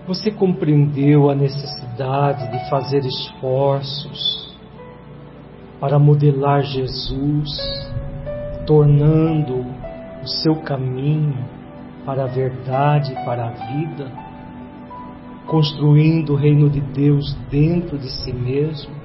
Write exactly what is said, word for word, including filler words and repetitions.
Você compreendeu a necessidade de fazer esforços para modelar Jesus, tornando o seu caminho para a verdade e para a vida, construindo o reino de Deus dentro de si mesmo?